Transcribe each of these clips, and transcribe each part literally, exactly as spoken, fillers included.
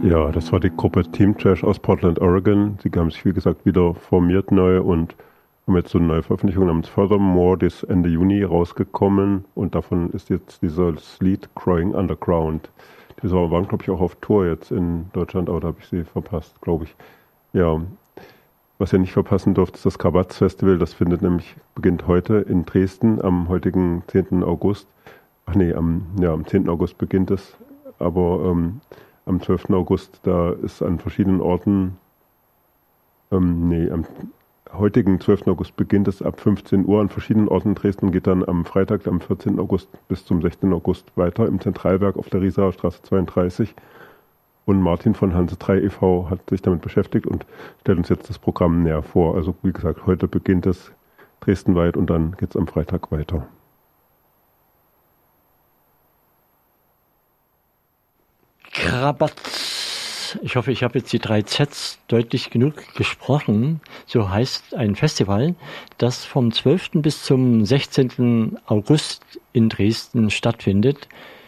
Ja, das war die Gruppe Team Trash aus Portland, Oregon. Sie haben sich, wie gesagt, wieder formiert neu und haben jetzt so eine neue Veröffentlichung namens Furthermore, die ist Ende Juni rausgekommen und davon ist jetzt dieses Lied Growing Underground. Die waren, glaube ich, auch auf Tour jetzt in Deutschland, aber da habe ich sie verpasst, glaube ich. Ja, was ihr nicht verpassen dürft, ist das Krabatz Festival. Das findet nämlich, beginnt heute in Dresden am heutigen zehnten August. Ach nee, am, ja, am zehnten August beginnt es, aber ähm, am zwölften August, da ist an verschiedenen Orten, ähm, nee, am heutigen zwölften August beginnt es ab fünfzehn Uhr an verschiedenen Orten in Dresden, geht dann am Freitag, am vierzehnten August bis zum sechzehnten August weiter im Zentralwerk auf der Riesaer Straße zweiunddreißig. Und Martin von Hanse drei e V hat sich damit beschäftigt und stellt uns jetzt das Programm näher vor. Also wie gesagt, heute beginnt es dresdenweit und dann geht es am Freitag weiter. Krabatz. Ich hoffe, ich habe jetzt die drei Zs deutlich genug gesprochen. So heißt ein Festival, das vom zwölften bis zum sechzehnten August in Dresden stattfindet.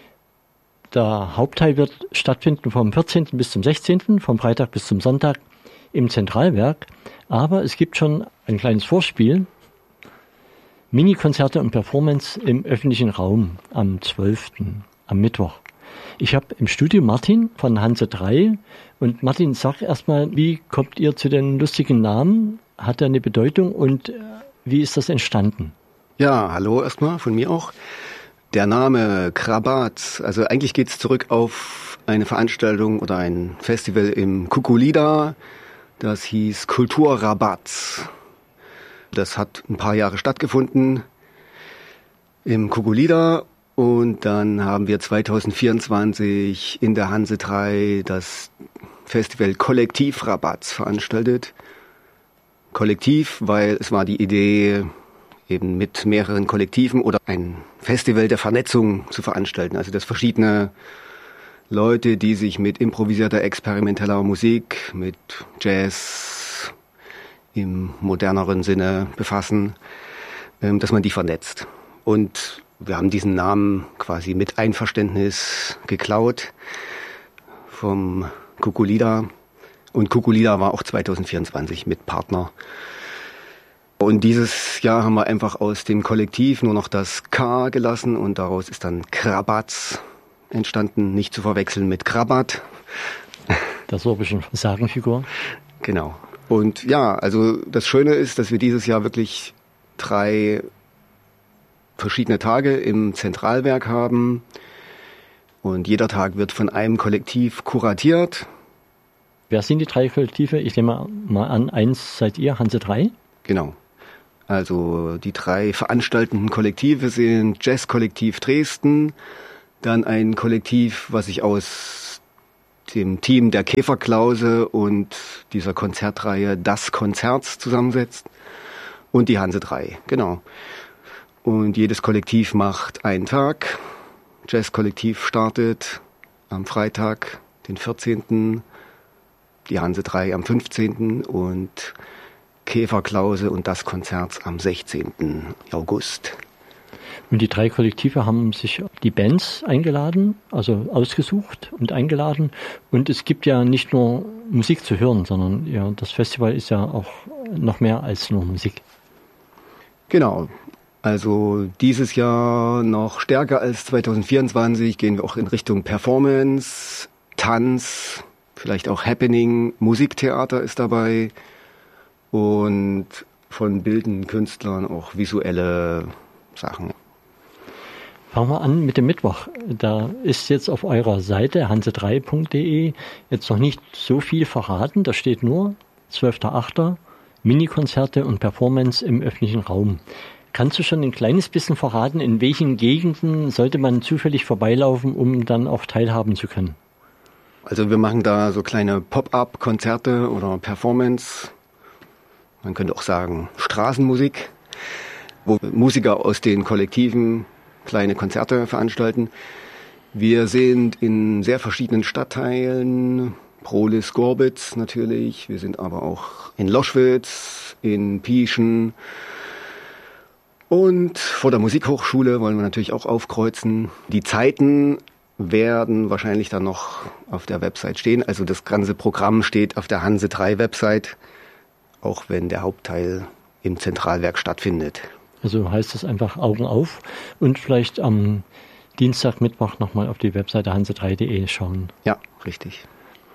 Der Hauptteil wird stattfinden vom vierzehnten bis zum sechzehnten, vom Freitag bis zum Sonntag im Zentralwerk. Aber es gibt schon ein kleines Vorspiel. Mini-Konzerte und Performance im öffentlichen Raum am zwölften, am Mittwoch. Ich habe im Studio Martin von Hanse drei. Und Martin, sag erstmal, wie kommt ihr zu den lustigen Namen? Hat er eine Bedeutung und wie ist das entstanden? Ja, hallo erstmal von mir auch. Der Name Krabatz, also eigentlich geht es zurück auf eine Veranstaltung oder ein Festival im Kukulida. Das hieß Kulturrabatz. Das hat ein paar Jahre stattgefunden im Kukulida. Und dann haben wir zwanzig vierundzwanzig in der Hanse drei das Festival Kollektivrabatz veranstaltet. Kollektiv, weil es war die Idee, eben mit mehreren Kollektiven oder ein Festival der Vernetzung zu veranstalten. Also dass verschiedene Leute, die sich mit improvisierter, experimenteller Musik, mit Jazz im moderneren Sinne befassen, dass man die vernetzt. Und wir haben diesen Namen quasi mit Einverständnis geklaut vom Kukulida. Und Kukulida war auch zwanzig vierundzwanzig mit Partner. Und dieses Jahr haben wir einfach aus dem Kollektiv nur noch das K gelassen und daraus ist dann Krabatz entstanden, nicht zu verwechseln mit Krabat. Der sorbischen Sagenfigur. Genau. Und ja, also das Schöne ist, dass wir dieses Jahr wirklich drei verschiedene Tage im Zentralwerk haben und jeder Tag wird von einem Kollektiv kuratiert. Wer sind die drei Kollektive? Ich nehme mal an, eins seid ihr, Hanse drei? Genau. Also die drei veranstaltenden Kollektive sind Jazz-Kollektiv Dresden, dann ein Kollektiv, was sich aus dem Team der Käferklause und dieser Konzertreihe Das Konzerts zusammensetzt und die Hanse drei, genau. Und jedes Kollektiv macht einen Tag. Jazz-Kollektiv startet am Freitag, den vierzehnten Die Hanse drei am fünfzehnten und Käferklause und Das Konzert am sechzehnten August. Und die drei Kollektive haben sich die Bands eingeladen, also ausgesucht und eingeladen. Und es gibt ja nicht nur Musik zu hören, sondern ja, das Festival ist ja auch noch mehr als nur Musik. Genau. Also dieses Jahr noch stärker als zwanzig vierundzwanzig gehen wir auch in Richtung Performance, Tanz, vielleicht auch Happening, Musiktheater ist dabei und von bildenden Künstlern auch visuelle Sachen. Fangen wir an mit dem Mittwoch. Da ist jetzt auf eurer Seite hanse drei punkt de jetzt noch nicht so viel verraten. Da steht nur zwölfter achter Minikonzerte und Performance im öffentlichen Raum. Kannst du schon ein kleines bisschen verraten, in welchen Gegenden sollte man zufällig vorbeilaufen, um dann auch teilhaben zu können? Also wir machen da so kleine Pop-up-Konzerte oder Performance. Man könnte auch sagen Straßenmusik, wo Musiker aus den Kollektiven kleine Konzerte veranstalten. Wir sind in sehr verschiedenen Stadtteilen, Prohlis, Gorbitz natürlich. Wir sind aber auch in Loschwitz, in Pieschen. Und vor der Musikhochschule wollen wir natürlich auch aufkreuzen. Die Zeiten werden wahrscheinlich dann noch auf der Website stehen. Also das ganze Programm steht auf der Hanse drei Website, auch wenn der Hauptteil im Zentralwerk stattfindet. Also heißt es einfach Augen auf und vielleicht am Dienstag, Mittwoch nochmal auf die Webseite hanse drei punkt de schauen. Ja, richtig.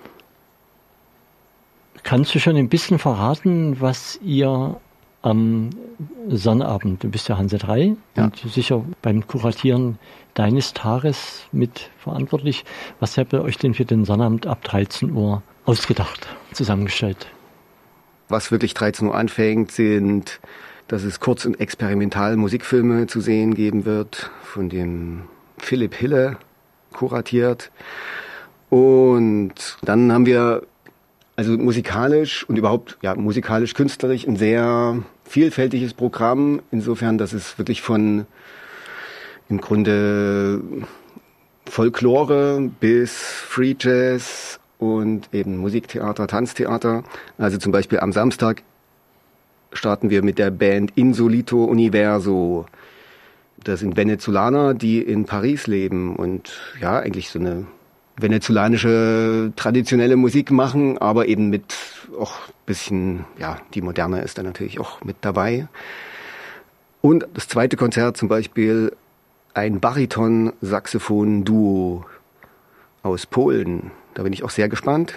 Kannst du schon ein bisschen verraten, was ihr am Sonnabend, du bist ja Hanse drei ja. und sicher beim Kuratieren deines Tages mit verantwortlich, was habt ihr euch denn für den Sonnabend ab dreizehn Uhr ausgedacht, zusammengestellt? Was wirklich dreizehn Uhr anfängt, sind, dass es Kurz- und Experimental-Musikfilme zu sehen geben wird, von dem Philipp Hille kuratiert. Und dann haben wir also musikalisch und überhaupt ja musikalisch-künstlerisch ein sehr vielfältiges Programm, insofern, dass es wirklich von im Grunde Folklore bis Free Jazz und eben Musiktheater, Tanztheater. Also zum Beispiel am Samstag starten wir mit der Band Insolito Universo. Das sind Venezolaner, die in Paris leben und ja, eigentlich so eine venezolanische traditionelle Musik machen, aber eben mit auch ein bisschen, ja, die Moderne ist da natürlich auch mit dabei. Und das zweite Konzert zum Beispiel ein Bariton-Saxophon-Duo aus Polen. Da bin ich auch sehr gespannt.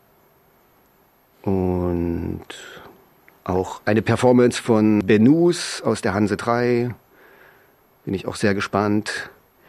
Und auch eine Performance von Benus aus der Hanse drei. Bin ich auch sehr gespannt.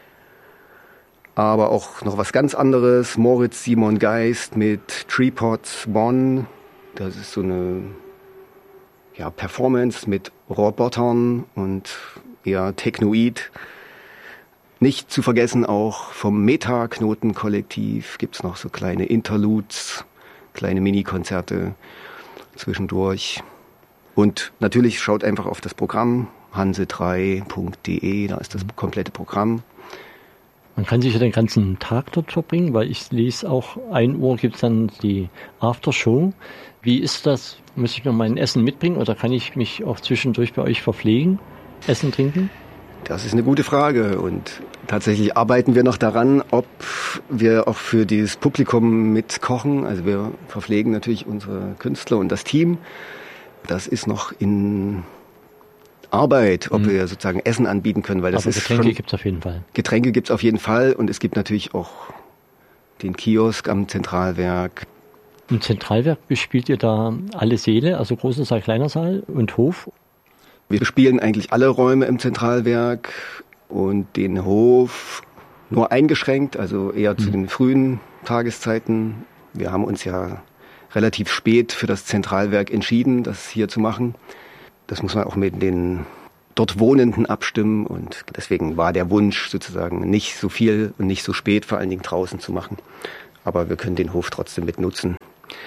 Aber auch noch was ganz anderes. Moritz Simon Geist mit Treepots Bonn. Das ist so eine ja, Performance mit Robotern und eher Technoid. Nicht zu vergessen auch vom Meta-Knoten-Kollektiv gibt's noch so kleine Interludes, kleine Mini-Konzerte zwischendurch. Und natürlich schaut einfach auf das Programm hanse drei punkt de, da ist das komplette Programm. Man kann sich ja den ganzen Tag dort verbringen, weil ich lese auch, ein Uhr gibt es dann die Aftershow. Wie ist das? Muss ich mir mein Essen mitbringen oder kann ich mich auch zwischendurch bei euch verpflegen? Essen, trinken? Das ist eine gute Frage und tatsächlich arbeiten wir noch daran, ob wir auch für dieses Publikum mitkochen. Also wir verpflegen natürlich unsere Künstler und das Team. Das ist noch in Arbeit, ob mhm. wir sozusagen Essen anbieten können, weil das Aber ist Getränke schon, gibt's auf jeden Fall. Getränke gibt's auf jeden Fall und es gibt natürlich auch den Kiosk am Zentralwerk. Im Zentralwerk bespielt ihr da alle Säle, also großer Saal, kleiner Saal und Hof? Wir bespielen eigentlich alle Räume im Zentralwerk und den Hof nur eingeschränkt, also eher mhm. zu den frühen Tageszeiten. Wir haben uns ja relativ spät für das Zentralwerk entschieden, das hier zu machen. Das muss man auch mit den dort Wohnenden abstimmen und deswegen war der Wunsch sozusagen nicht so viel und nicht so spät, vor allen Dingen draußen zu machen. Aber wir können den Hof trotzdem mit nutzen,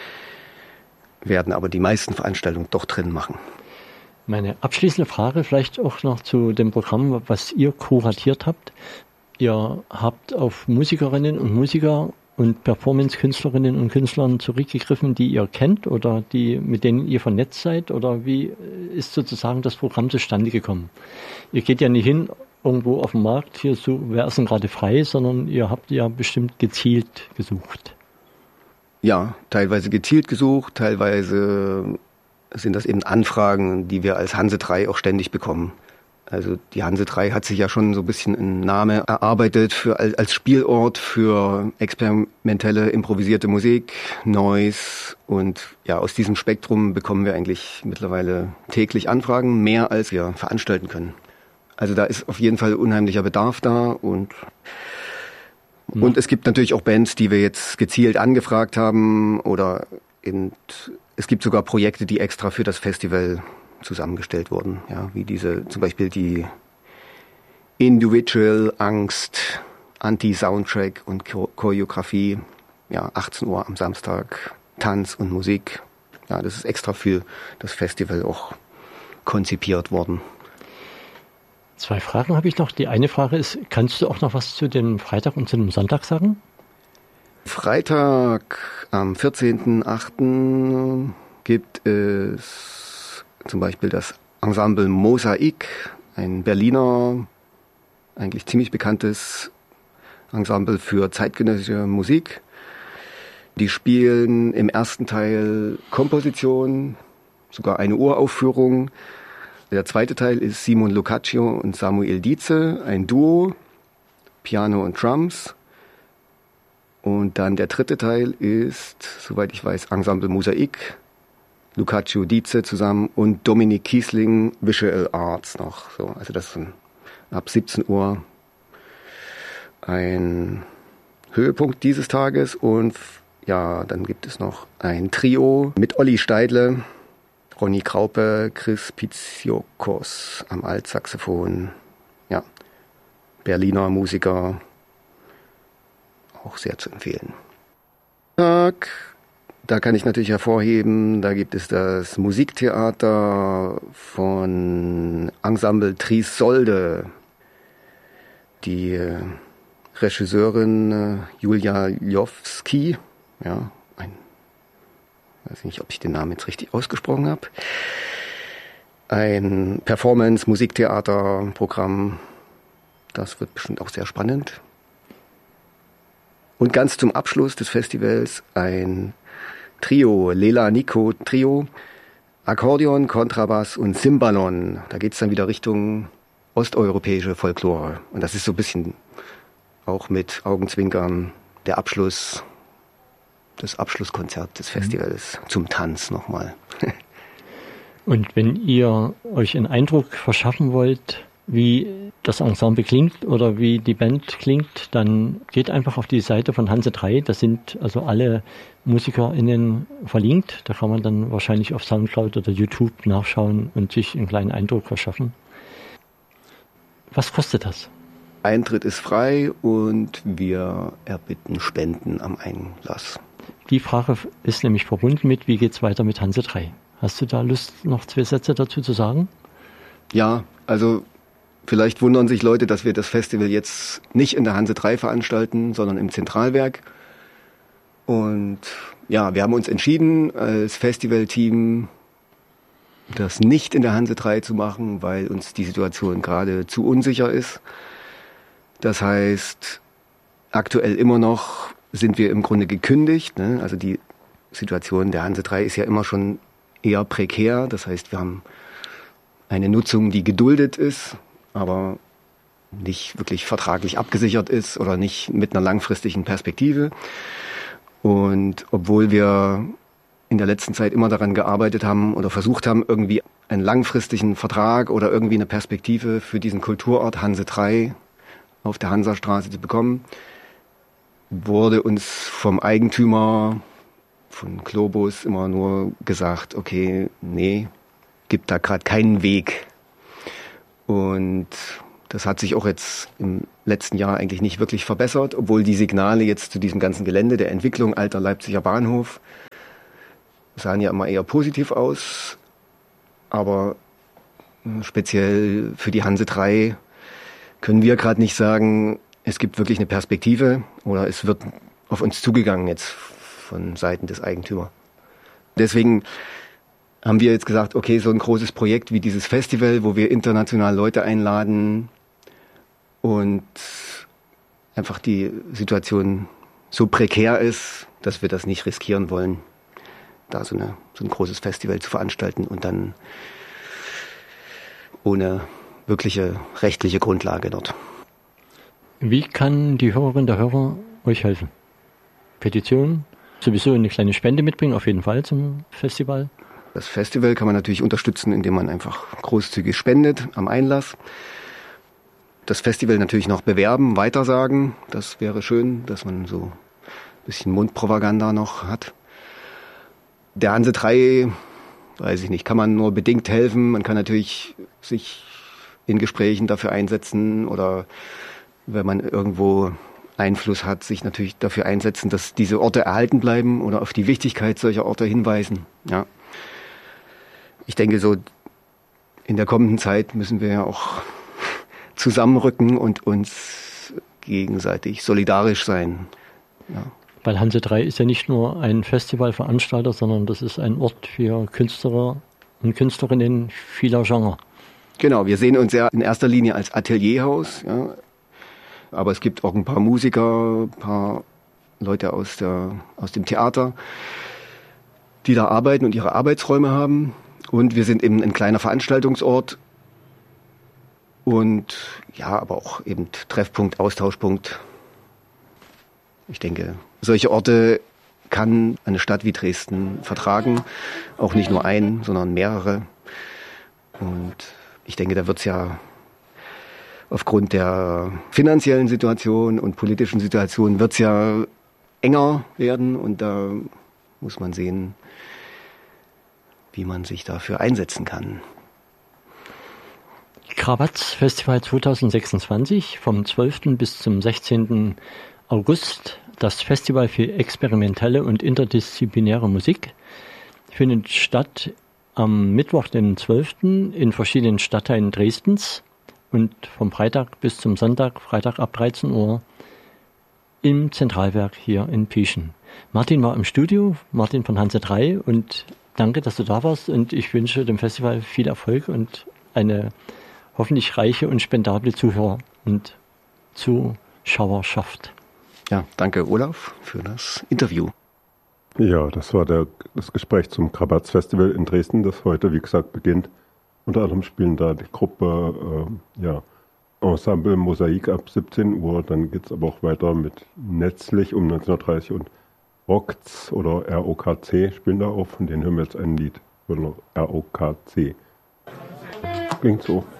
werden aber die meisten Veranstaltungen doch drin machen. Meine abschließende Frage vielleicht auch noch zu dem Programm, was ihr kuratiert habt. Ihr habt auf Musikerinnen und Musiker und Performance-Künstlerinnen und Künstlern zurückgegriffen, die ihr kennt oder die, mit denen ihr vernetzt seid? Oder wie ist sozusagen das Programm zustande gekommen? Ihr geht ja nicht hin irgendwo auf dem Markt, hier so, wer ist denn gerade frei, sondern ihr habt ja bestimmt gezielt gesucht. Ja, teilweise gezielt gesucht, teilweise sind das eben Anfragen, die wir als Hanse drei auch ständig bekommen. Also die Hanse drei hat sich ja schon so ein bisschen einen Namen erarbeitet für, als Spielort für experimentelle, improvisierte Musik, Noise und ja, aus diesem Spektrum bekommen wir eigentlich mittlerweile täglich Anfragen, mehr als wir veranstalten können. Also da ist auf jeden Fall unheimlicher Bedarf da und mhm. und es gibt natürlich auch Bands, die wir jetzt gezielt angefragt haben oder in, es gibt sogar Projekte, die extra für das Festival zusammengestellt wurden, ja, wie diese, zum Beispiel die Individual Angst, Anti-Soundtrack und Choreografie, ja, achtzehn Uhr am Samstag, Tanz und Musik, ja, das ist extra für das Festival auch konzipiert worden. Zwei Fragen habe ich noch. Die eine Frage ist, kannst du auch noch was zu dem Freitag und zu dem Sonntag sagen? Freitag am vierzehnten achten gibt es zum Beispiel das Ensemble Mosaik, ein Berliner, eigentlich ziemlich bekanntes Ensemble für zeitgenössische Musik. Die spielen im ersten Teil Komposition, sogar eine Uraufführung. Der zweite Teil ist Simon Locaccio und Samuel Dietze, ein Duo, Piano und Drums. Und dann der dritte Teil ist, soweit ich weiß, Ensemble Mosaik, Locaccio, Dietze zusammen und Dominik Kiesling, Visual Arts noch. So, also das ist ab siebzehn Uhr ein Höhepunkt dieses Tages. Und ja, dann gibt es noch ein Trio mit Olli Steidle, Ronny Kraupe, Chris Piziokos am Altsaxophon. Ja, Berliner Musiker, auch sehr zu empfehlen. Tag, da kann ich natürlich hervorheben, da gibt es das Musiktheater von Ensemble Trisolde. Die Regisseurin Julia Jowski, ja, ein, weiß nicht, ob ich den Namen jetzt richtig ausgesprochen habe, ein Performance-Musiktheater-Programm, das wird bestimmt auch sehr spannend. Und ganz zum Abschluss des Festivals ein Trio, Lela Nico Trio, Akkordeon, Kontrabass und Cimbalom. Da geht es dann wieder Richtung osteuropäische Folklore. Und das ist so ein bisschen auch mit Augenzwinkern der Abschluss, das Abschlusskonzert des Festivals mhm. zum Tanz nochmal. Und wenn ihr euch einen Eindruck verschaffen wollt, wie das Ensemble klingt oder wie die Band klingt, dann geht einfach auf die Seite von Hanse drei. Da sind also alle MusikerInnen verlinkt. Da kann man dann wahrscheinlich auf Soundcloud oder YouTube nachschauen und sich einen kleinen Eindruck verschaffen. Was kostet das? Eintritt ist frei und wir erbitten Spenden am Einlass. Die Frage ist nämlich verbunden mit, wie geht's weiter mit Hanse drei? Hast du da Lust, noch zwei Sätze dazu zu sagen? Ja, also vielleicht wundern sich Leute, dass wir das Festival jetzt nicht in der Hanse drei veranstalten, sondern im Zentralwerk. Und ja, wir haben uns entschieden, als Festivalteam das nicht in der Hanse drei zu machen, weil uns die Situation gerade zu unsicher ist. Das heißt, aktuell immer noch sind wir im Grunde gekündigt. Ne? Also die Situation der Hanse drei ist ja immer schon eher prekär. Das heißt, wir haben eine Nutzung, die geduldet ist, aber nicht wirklich vertraglich abgesichert ist oder nicht mit einer langfristigen Perspektive. Und obwohl wir in der letzten Zeit immer daran gearbeitet haben oder versucht haben, irgendwie einen langfristigen Vertrag oder irgendwie eine Perspektive für diesen Kulturort Hanse drei auf der Hansastraße zu bekommen, wurde uns vom Eigentümer von Globus immer nur gesagt, okay, nee, gibt da gerade keinen Weg. Und das hat sich auch jetzt im letzten Jahr eigentlich nicht wirklich verbessert, obwohl die Signale jetzt zu diesem ganzen Gelände der Entwicklung alter Leipziger Bahnhof sahen ja immer eher positiv aus. Aber speziell für die Hanse drei können wir gerade nicht sagen, es gibt wirklich eine Perspektive oder es wird auf uns zugegangen jetzt von Seiten des Eigentümers. Deswegen haben wir jetzt gesagt, okay, so ein großes Projekt wie dieses Festival, wo wir international Leute einladen und einfach die Situation so prekär ist, dass wir das nicht riskieren wollen, da so, eine, so ein großes Festival zu veranstalten und dann ohne wirkliche rechtliche Grundlage dort. Wie kann die Hörerin der Hörer euch helfen? Petition, sowieso eine kleine Spende mitbringen, auf jeden Fall zum Festival. Das Festival kann man natürlich unterstützen, indem man einfach großzügig spendet am Einlass. Das Festival natürlich noch bewerben, weitersagen. Das wäre schön, dass man so ein bisschen Mundpropaganda noch hat. Der Hanse drei, weiß ich nicht, kann man nur bedingt helfen. Man kann natürlich sich in Gesprächen dafür einsetzen oder wenn man irgendwo Einfluss hat, sich natürlich dafür einsetzen, dass diese Orte erhalten bleiben oder auf die Wichtigkeit solcher Orte hinweisen. Ja. Ich denke, so in der kommenden Zeit müssen wir ja auch zusammenrücken und uns gegenseitig solidarisch sein. Ja. Weil Hanse drei ist ja nicht nur ein Festivalveranstalter, sondern das ist ein Ort für Künstler und Künstlerinnen vieler Genre. Genau, wir sehen uns ja in erster Linie als Atelierhaus. Ja. Aber es gibt auch ein paar Musiker, ein paar Leute aus, der, aus dem Theater, die da arbeiten und ihre Arbeitsräume haben. Und wir sind eben ein kleiner Veranstaltungsort und ja, aber auch eben Treffpunkt, Austauschpunkt. Ich denke, solche Orte kann eine Stadt wie Dresden vertragen. Auch nicht nur ein, sondern mehrere. Und ich denke, da wird es ja aufgrund der finanziellen Situation und politischen Situation wird es ja enger werden. Und da muss man sehen, wie man sich dafür einsetzen kann. Krabatz Festival zwanzig sechsundzwanzig vom zwölften bis zum sechzehnten August. Das Festival für experimentelle und interdisziplinäre Musik findet statt am Mittwoch, den zwölften in verschiedenen Stadtteilen Dresdens und vom Freitag bis zum Sonntag, Freitag ab dreizehn Uhr im Zentralwerk hier in Pieschen. Martin war im Studio, Martin von Hanse drei, und danke, dass du da warst, und ich wünsche dem Festival viel Erfolg und eine hoffentlich reiche und spendable Zuhörer- und Zuschauerschaft. Ja, danke Olaf für das Interview. Ja, das war der, das Gespräch zum Krabatz Festival in Dresden, das heute, wie gesagt, beginnt. Unter anderem spielen da die Gruppe äh, ja, Ensemble Mosaik ab siebzehn Uhr. Dann geht es aber auch weiter mit Netzlich um neunzehn Uhr dreißig und Rokz oder R O K C spielen da auf. Von denen hören wir jetzt ein Lied. Oder R O K C. Klingt so.